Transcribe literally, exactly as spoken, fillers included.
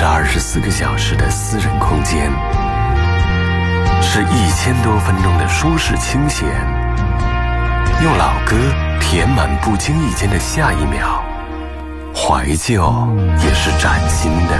是二十四个小时的私人空间，是一千多分钟的舒适清闲。用老歌填满不经意间的下一秒，怀旧也是崭新的。